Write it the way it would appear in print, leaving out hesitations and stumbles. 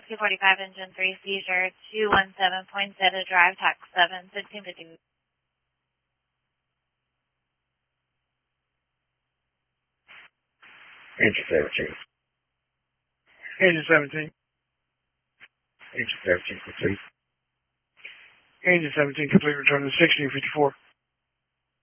Whiskey 45, Engine 3, seizure 217, Poinsettia Drive, TAC 7, 1550. Engine 17. Engine 17. Engine 17, complete. Engine 17, complete, return to 1654.